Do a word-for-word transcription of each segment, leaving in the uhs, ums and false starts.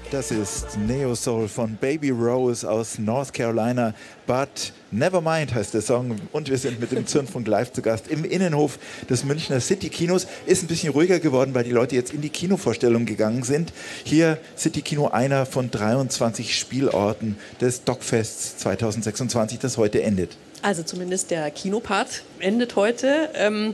Das ist Neo Soul von Baby Rose aus North Carolina. But Nevermind heißt der Song. Und wir sind mit dem Zündfunk live zu Gast im Innenhof des Münchner City Kinos. Ist ein bisschen ruhiger geworden, weil die Leute jetzt in die Kinovorstellung gegangen sind. Hier City Kino, einer von dreiundzwanzig Spielorten des Dogfests zweitausendsechsundzwanzig, das heute endet. Also zumindest der Kinopart endet heute. Ähm,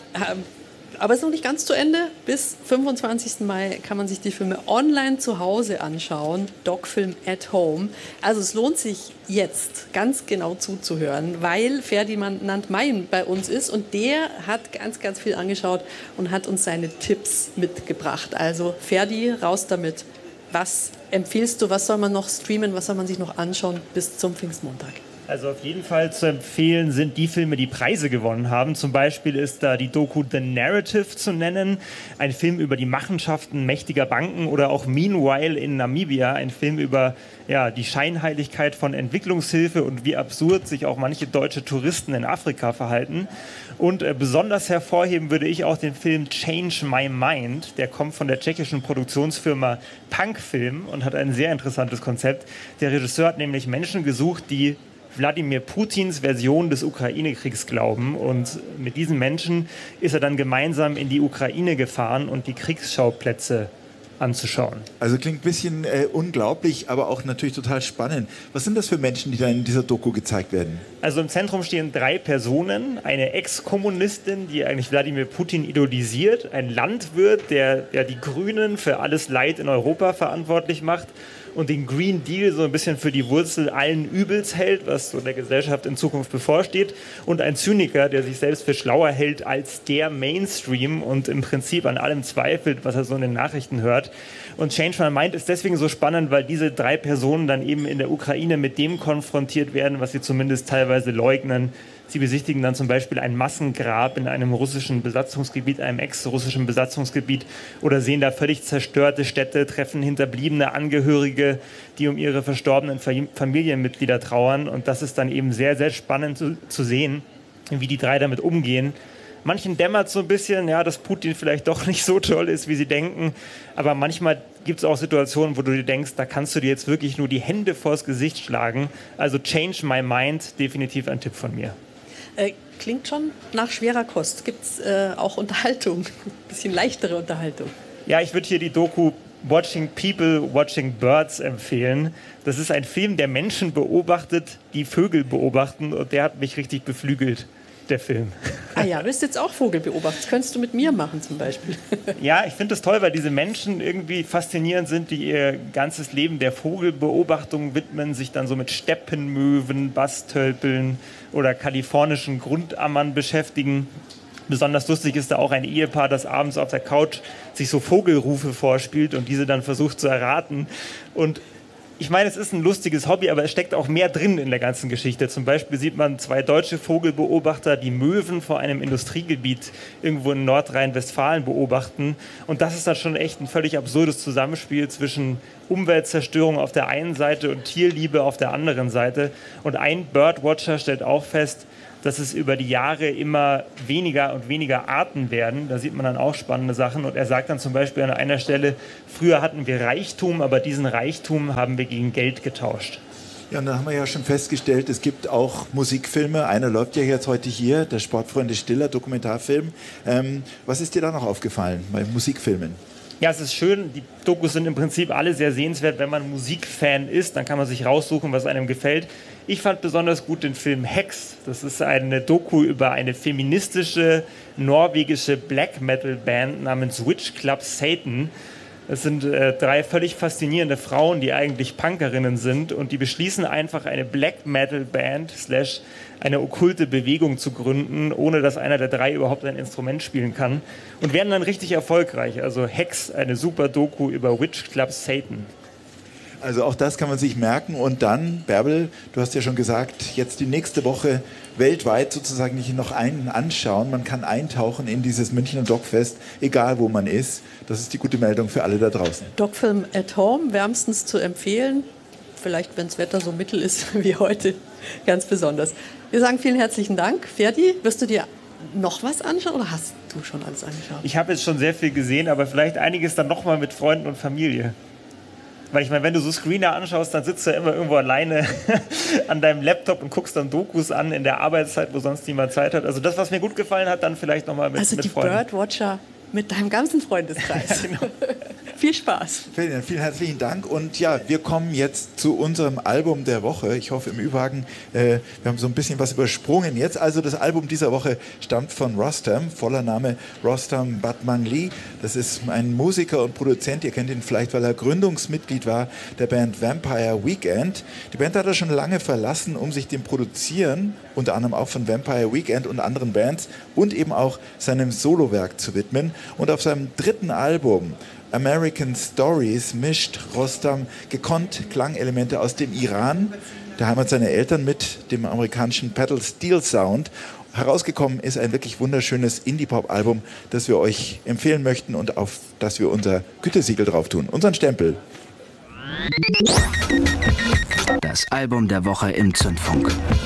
Aber es ist noch nicht ganz zu Ende. Bis fünfundzwanzigsten Mai kann man sich die Filme online zu Hause anschauen. Dogfilm at Home. Also es lohnt sich jetzt ganz genau zuzuhören, weil Ferdinand Mayen bei uns ist und der hat ganz, ganz viel angeschaut und hat uns seine Tipps mitgebracht. Also Ferdi, raus damit. Was empfiehlst du? Was soll man noch streamen? Was soll man sich noch anschauen bis zum Pfingstmontag? Also auf jeden Fall zu empfehlen sind die Filme, die Preise gewonnen haben. Zum Beispiel ist da die Doku The Narrative zu nennen, ein Film über die Machenschaften mächtiger Banken, oder auch Meanwhile in Namibia, ein Film über ja, die Scheinheiligkeit von Entwicklungshilfe und wie absurd sich auch manche deutsche Touristen in Afrika verhalten. Und äh, besonders hervorheben würde ich auch den Film Change My Mind. Der kommt von der tschechischen Produktionsfirma Punkfilm und hat ein sehr interessantes Konzept. Der Regisseur hat nämlich Menschen gesucht, die Wladimir Putins Version des Ukraine-Kriegs glauben. Und mit diesen Menschen ist er dann gemeinsam in die Ukraine gefahren und die Kriegsschauplätze anzuschauen. Also klingt ein bisschen äh, unglaublich, aber auch natürlich total spannend. Was sind das für Menschen, die da in dieser Doku gezeigt werden? Also im Zentrum stehen drei Personen. Eine Ex-Kommunistin, die eigentlich Wladimir Putin idolisiert. Ein Landwirt, der, der die Grünen für alles Leid in Europa verantwortlich macht und den Green Deal so ein bisschen für die Wurzel allen Übels hält, was so der Gesellschaft in Zukunft bevorsteht. Und ein Zyniker, der sich selbst für schlauer hält als der Mainstream und im Prinzip an allem zweifelt, was er so in den Nachrichten hört. Und Change My Mind ist deswegen so spannend, weil diese drei Personen dann eben in der Ukraine mit dem konfrontiert werden, was sie zumindest teilweise leugnen. Sie besichtigen dann zum Beispiel ein Massengrab in einem russischen Besatzungsgebiet, einem ex-russischen Besatzungsgebiet, oder sehen da völlig zerstörte Städte, treffen hinterbliebene Angehörige, die um ihre verstorbenen Familienmitglieder trauern. Und das ist dann eben sehr, sehr spannend zu, zu sehen, wie die drei damit umgehen. Manchen dämmert so ein bisschen, ja, dass Putin vielleicht doch nicht so toll ist, wie sie denken. Aber manchmal gibt es auch Situationen, wo du dir denkst, da kannst du dir jetzt wirklich nur die Hände vors Gesicht schlagen. Also Change My Mind, definitiv ein Tipp von mir. Äh, klingt schon nach schwerer Kost. Gibt es äh, auch Unterhaltung? Ein bisschen leichtere Unterhaltung? Ja, ich würde hier die Doku Watching People, Watching Birds empfehlen. Das ist ein Film, der Menschen beobachtet, die Vögel beobachten, und der hat mich richtig beflügelt, der Film. Ah ja, du bist jetzt auch Vogel beobachtet. Das könntest du mit mir machen zum Beispiel. Ja, ich finde das toll, weil diese Menschen irgendwie faszinierend sind, die ihr ganzes Leben der Vogelbeobachtung widmen, sich dann so mit Steppenmöwen, Bastölpeln oder kalifornischen Grundammern beschäftigen. Besonders lustig ist da auch ein Ehepaar, das abends auf der Couch sich so Vogelrufe vorspielt und diese dann versucht zu erraten. Und ich meine, es ist ein lustiges Hobby, aber es steckt auch mehr drin in der ganzen Geschichte. Zum Beispiel sieht man zwei deutsche Vogelbeobachter, die Möwen vor einem Industriegebiet irgendwo in Nordrhein-Westfalen beobachten. Und das ist dann schon echt ein völlig absurdes Zusammenspiel zwischen Umweltzerstörung auf der einen Seite und Tierliebe auf der anderen Seite. Und ein Birdwatcher stellt auch fest, dass es über die Jahre immer weniger und weniger Arten werden. Da sieht man dann auch spannende Sachen. Und er sagt dann zum Beispiel an einer Stelle, früher hatten wir Reichtum, aber diesen Reichtum haben wir gegen Geld getauscht. Ja, und da haben wir ja schon festgestellt, es gibt auch Musikfilme. Einer läuft ja jetzt heute hier, der Sportfreunde Stiller, Dokumentarfilm. Ähm, was ist dir da noch aufgefallen bei Musikfilmen? Ja, es ist schön, die Dokus sind im Prinzip alle sehr sehenswert. Wenn man Musikfan ist, dann kann man sich raussuchen, was einem gefällt. Ich fand besonders gut den Film Hex. Das ist eine Doku über eine feministische norwegische Black Metal Band namens Witch Club Satan. Es sind äh, drei völlig faszinierende Frauen, die eigentlich Punkerinnen sind, und die beschließen einfach, eine Black Metal Band slash eine okkulte Bewegung zu gründen, ohne dass einer der drei überhaupt ein Instrument spielen kann, und werden dann richtig erfolgreich. Also Hex, eine super Doku über Witch Club Satan. Also auch das kann man sich merken. Und dann, Bärbel, du hast ja schon gesagt, jetzt die nächste Woche weltweit sozusagen nicht noch einen anschauen. Man kann eintauchen in dieses Münchner Dogfest, egal wo man ist. Das ist die gute Meldung für alle da draußen. Dogfilm at Home, wärmstens zu empfehlen. Vielleicht, wenn das Wetter so mittel ist wie heute, ganz besonders. Wir sagen vielen herzlichen Dank. Ferdi, wirst du dir noch was anschauen oder hast du schon alles angeschaut? Ich habe jetzt schon sehr viel gesehen, aber vielleicht einiges dann nochmal mit Freunden und Familie. Weil ich meine, wenn du so Screener anschaust, dann sitzt du ja immer irgendwo alleine an deinem Laptop und guckst dann Dokus an in der Arbeitszeit, wo sonst niemand Zeit hat. Also das, was mir gut gefallen hat, dann vielleicht nochmal mit, also mit die Freunden. Birdwatcher mit deinem ganzen Freundeskreis. Ja, genau. Viel Spaß. Vielen, vielen herzlichen Dank. Und ja, wir kommen jetzt zu unserem Album der Woche. Ich hoffe im Übrigen, äh, wir haben so ein bisschen was übersprungen jetzt. Also das Album dieser Woche stammt von Rostam, voller Name Rostam Batmanglij. Das ist ein Musiker und Produzent. Ihr kennt ihn vielleicht, weil er Gründungsmitglied war der Band Vampire Weekend. Die Band hat er schon lange verlassen, um sich dem Produzieren, unter anderem auch von Vampire Weekend und anderen Bands und eben auch seinem Solowerk zu widmen. Und auf seinem dritten Album American Stories mischt Rostam gekonnt Klangelemente aus dem Iran, der Heimat seiner Eltern, mit dem amerikanischen Pedal Steel Sound. Herausgekommen ist ein wirklich wunderschönes Indie-Pop-Album, das wir euch empfehlen möchten und auf das wir unser Gütesiegel drauf tun, unseren Stempel. Das Album der Woche im Zündfunk.